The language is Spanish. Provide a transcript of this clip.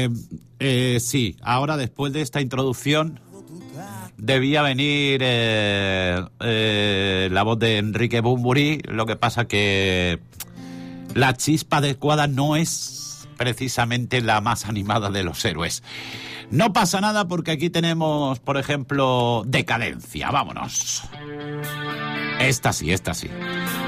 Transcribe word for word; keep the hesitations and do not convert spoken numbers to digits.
Eh, eh, sí, ahora después de esta introducción debía venir eh, eh, la voz de Enrique Bunbury, lo que pasa que la chispa adecuada no es precisamente la más animada de los héroes. No pasa nada porque aquí tenemos, por ejemplo, Decadencia. Vámonos. Esta sí, esta sí.